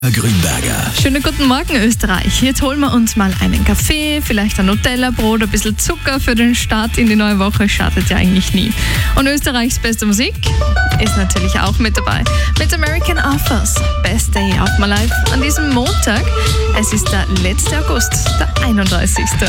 Grünberger. Schönen guten Morgen, Österreich. Jetzt holen wir uns mal einen Kaffee, vielleicht ein Nutella-Brot, ein bisschen Zucker für den Start in die neue Woche. Schadet ja eigentlich nie. Und Österreichs beste Musik ist natürlich auch mit dabei. Mit American Authors, Best Day of My Life an diesem Montag. Es ist der letzte August, der 31.